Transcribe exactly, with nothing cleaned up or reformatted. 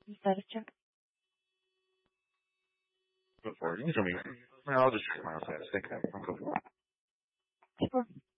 Status check. Go for it. You can show me. I mean, I'll just check my own status. Thank you. I'll go for it. Sure.